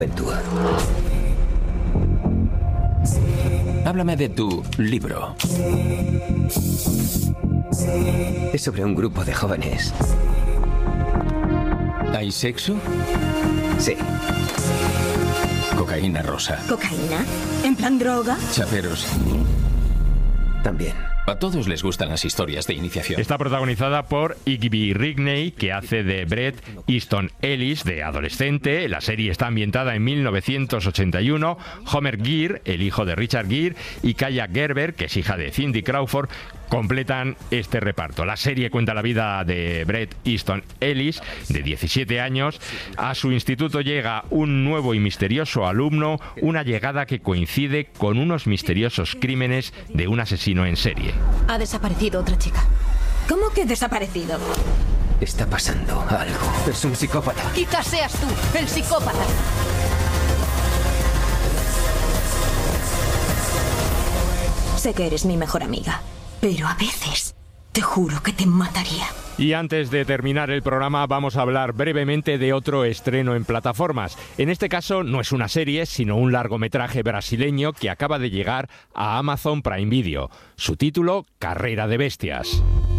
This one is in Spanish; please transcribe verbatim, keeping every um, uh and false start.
aventura. Háblame de tu libro. Es sobre un grupo de jóvenes. ¿Hay sexo? Sí. Cocaína rosa. ¿Cocaína? ¿En plan droga? Chaperos. También. A todos les gustan las historias de iniciación. Está protagonizada por Igby Rigney, que hace de Bret Easton Ellis de adolescente. La serie está ambientada en mil novecientos ochenta y uno. Homer Gere, el hijo de Richard Gere, y Kaya Gerber, que es hija de Cindy Crawford, completan este reparto. La serie cuenta la vida de Bret Easton Ellis, de diecisiete años. A su instituto llega un nuevo y misterioso alumno, una llegada que coincide con unos misteriosos crímenes de un asesino en serie. Ha desaparecido otra chica. ¿Cómo que desaparecido? Está pasando algo. Es un psicópata. Quizás seas tú, el psicópata. Sé que eres mi mejor amiga, pero a veces te juro que te mataría. Y antes de terminar el programa vamos a hablar brevemente de otro estreno en plataformas. En este caso no es una serie, sino un largometraje brasileño que acaba de llegar a Amazon Prime Video. Su título, Carrera de Bestias.